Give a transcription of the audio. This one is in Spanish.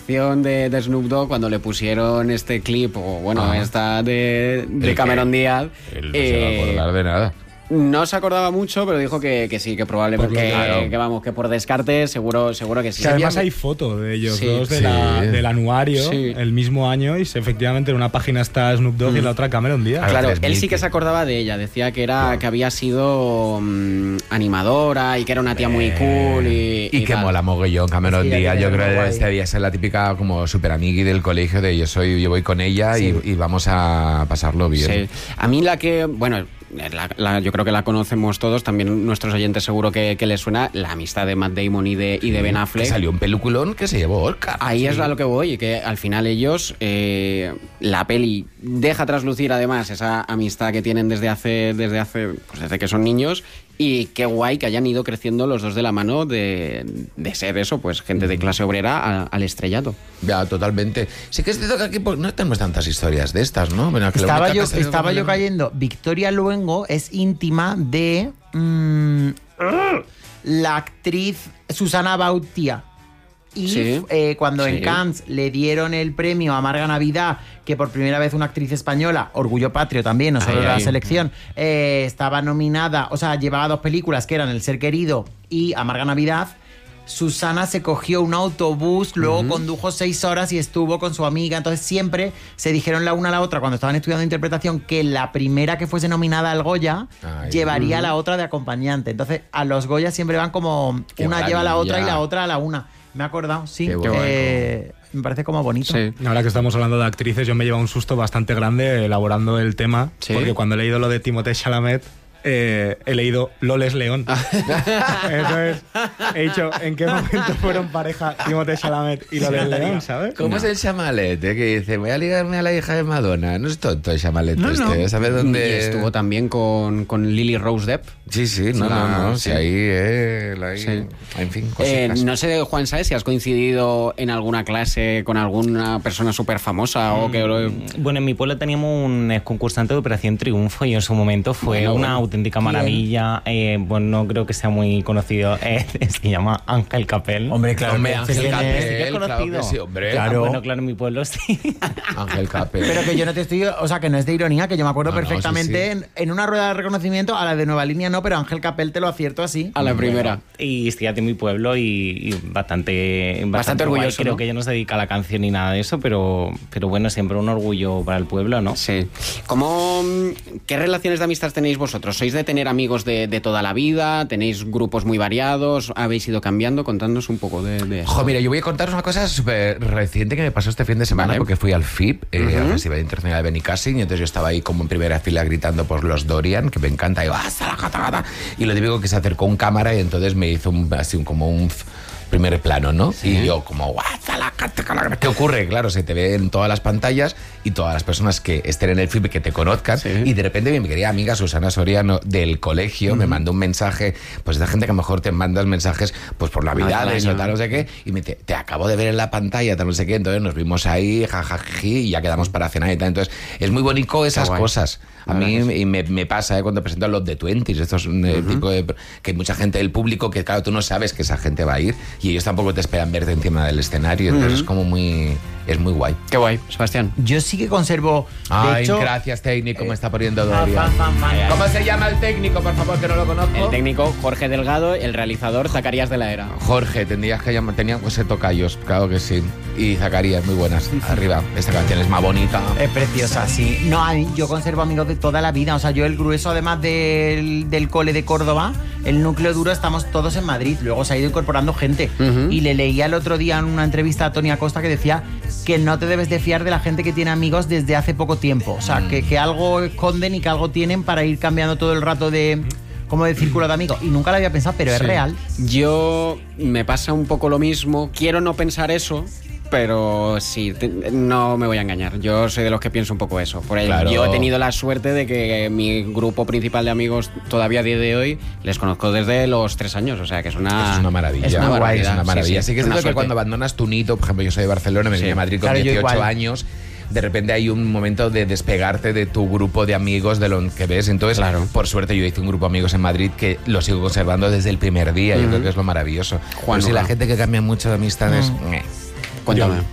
colaboración de Snoop Dogg, cuando le pusieron este clip, o bueno, esta de Cameron Díaz. Él no se va a acordar de nada. No se acordaba mucho, pero dijo que sí, que probablemente que por descarte seguro que sí. Que además hay foto de ellos dos del anuario el mismo año, y efectivamente en una página está Snoop Dogg y en la otra Cameron Díaz. Claro, él sí que se acordaba de ella, decía que había sido animadora y que era una tía muy cool y que mola mogollón Cameron Díaz. Yo creo que este día es la típica como super amigui del colegio de yo voy con ella y vamos a pasarlo bien. Sí. A mí yo creo que la conocemos todos, también nuestros oyentes seguro que les suena, la amistad de Matt Damon y de Ben Affleck. Que salió un peliculón que se llevó Oscar. Ahí es a lo que voy, y que al final ellos, la peli deja traslucir además esa amistad que tienen desde que son niños. Y qué guay que hayan ido creciendo los dos de la mano de ser eso, pues gente de clase obrera al estrellato. Ya, totalmente. Sí que es cierto que aquí no tenemos tantas historias de estas, ¿no? Bueno, estaba yo cayendo. Victoria Luengo es íntima de la actriz Susana Bautía. Y cuando en Cannes le dieron el premio a Marga Navidad, que por primera vez una actriz española, orgullo patrio también, no solo la selección, estaba nominada, o sea, llevaba 2 películas que eran El ser querido y Amarga Navidad, Susana se cogió un autobús, luego condujo 6 horas y estuvo con su amiga. Entonces siempre se dijeron la una a la otra cuando estaban estudiando interpretación que la primera que fuese nominada al Goya llevaría a la otra de acompañante. Entonces a los Goya siempre van como una lleva a la otra y la otra a la una. Me he acordado, sí. Me parece como bonito. Sí. Ahora que estamos hablando de actrices, yo me llevo un susto bastante grande elaborando el tema, porque cuando he leído lo de Timothée Chalamet, he leído Loles León. Eso es. He dicho, ¿en qué momento fueron pareja Timothée Chalamet y Loles León, ¿sabes? ¿Cómo es el Chalamet? Que dice, voy a ligarme a la hija de Madonna. No es tonto el Chalamet ¿sabes dónde? Y estuvo también con Lily Rose Depp. Sí, no. Sí, ahí, en fin, cositas. No sé, Juan, ¿sabes si has coincidido en alguna clase con alguna persona súper famosa o que... Bueno, en mi pueblo teníamos un concursante de Operación Triunfo y en su momento fue una auténtica maravilla. Bueno, no creo que sea muy conocido. Se llama Ángel Capel. Hombre, claro. Ángel Capel. Sí que es conocido. Claro que sí, hombre. Claro. Bueno, claro, en mi pueblo sí. Ángel Capel. Pero que yo no te estoy... O sea, que no es de ironía, que yo me acuerdo perfectamente en una rueda de reconocimiento, a la de Nueva Línea no, pero Ángel Capel te lo acierto así. A la primera. Y estoy de mi pueblo y bastante orgulloso. Guay. Creo ¿no? que ella no se dedica a la canción ni nada de eso, pero bueno, siempre un orgullo para el pueblo, ¿no? Sí. ¿Qué relaciones de amistad tenéis vosotros? ¿Sois de tener amigos de toda la vida? ¿Tenéis grupos muy variados? ¿Habéis ido cambiando? Contadnos un poco de eso. Mira, yo voy a contaros una cosa súper reciente que me pasó este fin de semana, porque fui al FIP, al Festival Internacional de Benicàssim, y entonces yo estaba ahí como en primera fila gritando por los Dorian, que me encanta, y lo típico que se acercó un cámara y entonces me hizo como un primer plano, ¿no? Sí. Y yo como, ¿qué ocurre? Claro, se te ve en todas las pantallas y todas las personas que estén en el film que te conozcan, y de repente mi querida amiga Susana Soriano del colegio me mandó un mensaje, pues de gente que a lo mejor te mandas mensajes pues por Navidades o tal, no sé qué, y me dice, te acabo de ver en la pantalla, tal, no sé qué, entonces nos vimos ahí, jajaji, y ya quedamos para cenar y tal. Entonces es muy bonito esas cosas. A mí y me pasa cuando presento a los de Twenties, estos tipo de... que hay mucha gente del público que, claro, tú no sabes que esa gente va a ir y ellos tampoco te esperan verte encima del escenario, entonces es como es muy guay. Qué guay, Sebastián. Yo sí que conservo... Ay, hecho, gracias, técnico, me está poniendo Dorian. ¿Cómo se llama el técnico, por favor, que no lo conozco? El técnico Jorge Delgado, el realizador Zacarías de la Era. Jorge, tendrías que llamar, tenían que ser tocayos, claro que sí. Y Zacarías, muy buenas. Arriba, esta canción es más bonita. Es preciosa, sí. No, yo conservo amigos de toda la vida, o sea, yo el grueso, además del cole de Córdoba, el núcleo duro, estamos todos en Madrid, luego se ha ido incorporando gente. Y le leía el otro día en una entrevista a Tony Acosta que decía que no te debes de fiar de la gente que tiene amigos desde hace poco tiempo, o sea, que algo esconden y que algo tienen para ir cambiando todo el rato de círculo de amigos, y nunca lo había pensado, pero es real. Yo me pasa un poco lo mismo, quiero no pensar eso, pero sí, no me voy a engañar. Yo soy de los que pienso un poco eso. Por ahí, yo he tenido la suerte de que mi grupo principal de amigos todavía a día de hoy les conozco desde los 3 años. O sea, que es una maravilla. Es una maravilla. Es una maravilla. Sí, sí que es cierto que cuando abandonas tu nido, por ejemplo, yo soy de Barcelona, me vine a Madrid con 18 años. De repente hay un momento de despegarte de tu grupo de amigos, de lo que ves. Entonces, por suerte, yo hice un grupo de amigos en Madrid que lo sigo conservando desde el primer día. Yo creo que es lo maravilloso. Juan, si la gente que cambia mucho de amistades... Cuéntame.